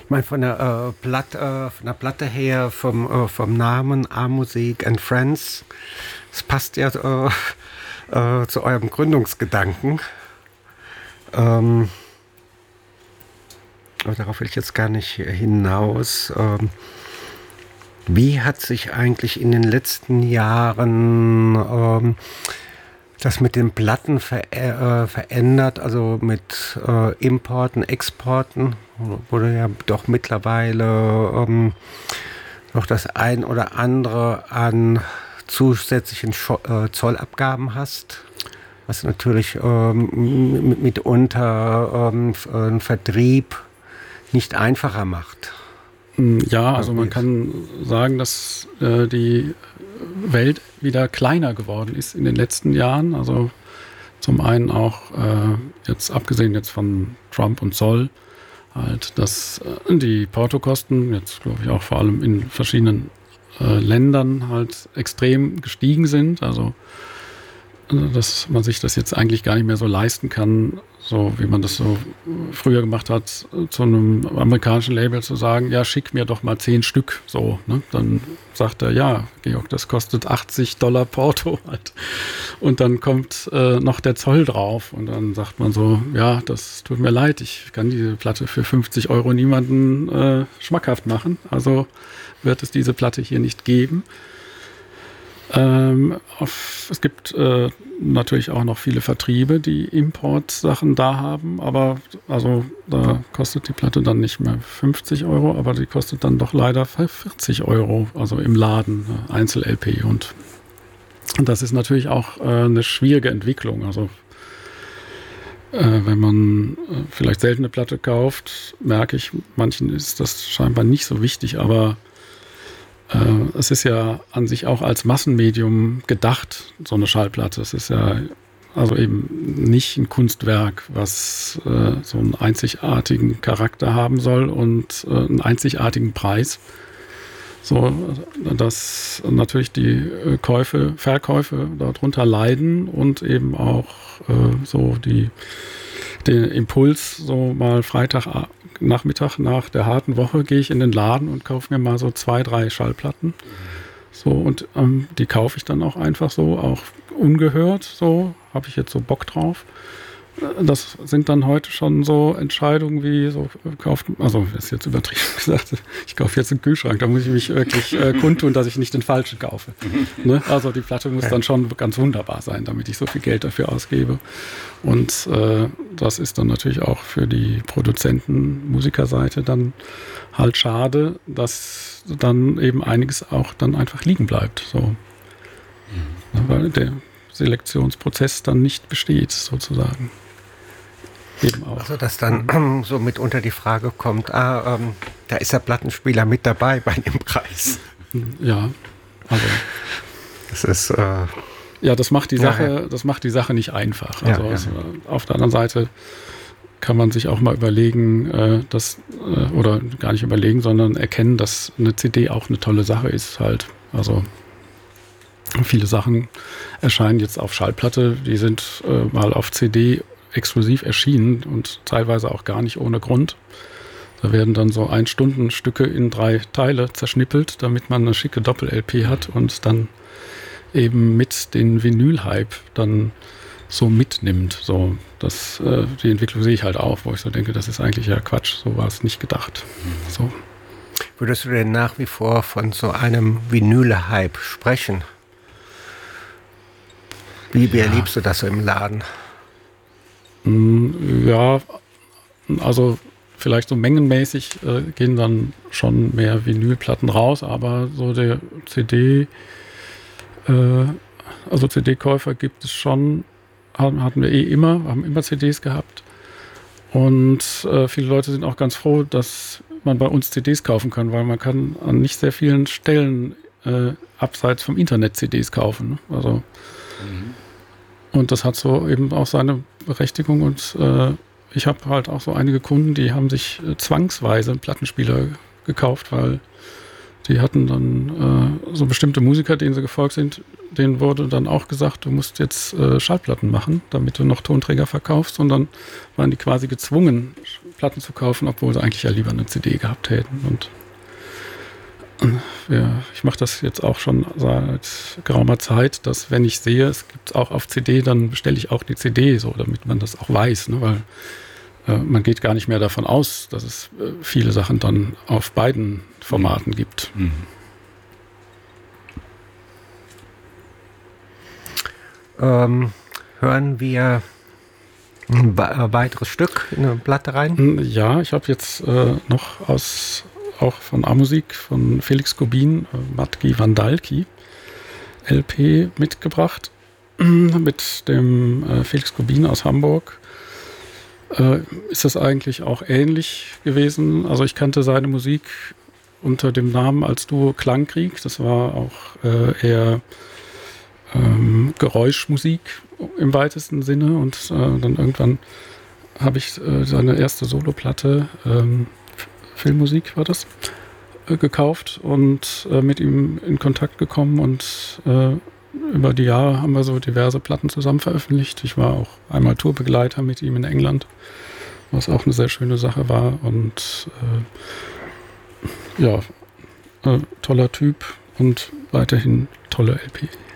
Ich meine, von der Platte her, vom Namen A-Musik and Friends, es passt ja zu eurem Gründungsgedanken. Aber darauf will ich jetzt gar nicht hinaus. Wie hat sich eigentlich in den letzten Jahren das mit den Platten verändert, also mit Importen, Exporten, wurde ja doch mittlerweile noch das ein oder andere an zusätzlichen Zollabgaben hast, was natürlich mitunter einen Vertrieb nicht einfacher macht. Ja, also man kann sagen, dass die Welt wieder kleiner geworden ist in den letzten Jahren. Also zum einen auch jetzt abgesehen jetzt von Trump und Zoll, halt, dass die Portokosten jetzt, glaube ich, auch vor allem in verschiedenen Ländern halt extrem gestiegen sind. Also dass man sich das jetzt eigentlich gar nicht mehr so leisten kann, so wie man das so früher gemacht hat, zu einem amerikanischen Label zu sagen, ja, schick mir doch mal 10 Stück, so, ne? Dann sagt er, ja, Georg, das kostet $80 Porto halt. Und dann kommt noch der Zoll drauf und dann sagt man so, ja, das tut mir leid, ich kann diese Platte für 50 € niemanden schmackhaft machen, also wird es diese Platte hier nicht geben. Es gibt natürlich auch noch viele Vertriebe, die Importsachen da haben, aber also da kostet die Platte dann nicht mehr 50 €, aber die kostet dann doch leider 40 €, also im Laden, Einzel-LP. Und das ist natürlich auch eine schwierige Entwicklung. Also wenn man vielleicht seltene Platte kauft, merke ich, manchen ist das scheinbar nicht so wichtig, aber es ist ja an sich auch als Massenmedium gedacht, so eine Schallplatte. Es ist ja also eben nicht ein Kunstwerk, was so einen einzigartigen Charakter haben soll und einen einzigartigen Preis. So, dass natürlich die Verkäufe darunter leiden und eben auch so den Impuls, so mal Freitagnachmittag nach der harten Woche gehe ich in den Laden und kaufe mir mal so 2, 3 Schallplatten. So, und die kaufe ich dann auch einfach so, auch ungehört, so, habe ich jetzt so Bock drauf. Das sind dann heute schon so Entscheidungen wie so also das ist jetzt übertrieben gesagt, ich kaufe jetzt einen Kühlschrank, da muss ich mich wirklich kundtun, dass ich nicht den falschen kaufe. Ne? Also die Platte muss dann schon ganz wunderbar sein, damit ich so viel Geld dafür ausgebe. Und das ist dann natürlich auch für die Produzenten, Musikerseite dann halt schade, dass dann eben einiges auch dann einfach liegen bleibt. So. Weil der Selektionsprozess dann nicht besteht, sozusagen. Eben auch. Also dass dann so mitunter die Frage kommt, da ist der Plattenspieler mit dabei bei dem Preis. Ja, also das ist ja, das macht die Sache nicht einfach. Also auf der anderen Seite kann man sich auch mal überlegen, oder gar nicht überlegen, sondern erkennen, dass eine CD auch eine tolle Sache ist halt. Also viele Sachen erscheinen jetzt auf Schallplatte, die sind mal auf CD exklusiv erschienen und teilweise auch gar nicht ohne Grund. Da werden dann so 1-Stunden-Stücke in 3 Teile zerschnippelt, damit man eine schicke Doppel-LP hat und dann eben mit den Vinyl-Hype dann so mitnimmt. So, die Entwicklung sehe ich halt auch, wo ich so denke, das ist eigentlich ja Quatsch, so war es nicht gedacht. So. Würdest du denn nach wie vor von so einem Vinyl-Hype sprechen? Wie erlebst du das so im Laden? Ja, also vielleicht so mengenmäßig gehen dann schon mehr Vinylplatten raus, aber so der CD-Käufer gibt es schon, hatten wir haben immer CDs gehabt und viele Leute sind auch ganz froh, dass man bei uns CDs kaufen kann, weil man kann an nicht sehr vielen Stellen abseits vom Internet CDs kaufen. Ne? Also und das hat so eben auch seine Berechtigung und ich habe halt auch so einige Kunden, die haben sich zwangsweise einen Plattenspieler gekauft, weil die hatten dann so bestimmte Musiker, denen sie gefolgt sind, denen wurde dann auch gesagt, du musst jetzt Schallplatten machen, damit du noch Tonträger verkaufst. Und dann waren die quasi gezwungen, Platten zu kaufen, obwohl sie eigentlich ja lieber eine CD gehabt hätten. Und ich mache das jetzt auch schon seit geraumer Zeit, dass wenn ich sehe, es gibt auch auf CD, dann bestelle ich auch die CD, so, damit man das auch weiß, ne? Weil man geht gar nicht mehr davon aus, dass es viele Sachen dann auf beiden Formaten gibt. Mhm. Hören wir ein weiteres Stück in eine Platte rein? Ja, ich habe jetzt noch auch von A-Musik von Felix Gubin, Matki Vandalki, LP mitgebracht. Mit dem Felix Gubin aus Hamburg ist das eigentlich auch ähnlich gewesen. Also ich kannte seine Musik unter dem Namen als Duo Klangkrieg. Das war auch eher Geräuschmusik im weitesten Sinne. Und dann irgendwann habe ich seine erste Soloplatte, Filmmusik war das, gekauft und mit ihm in Kontakt gekommen. Und über die Jahre haben wir so diverse Platten zusammen veröffentlicht. Ich war auch einmal Tourbegleiter mit ihm in England, was auch eine sehr schöne Sache war. Und toller Typ und weiterhin tolle LP.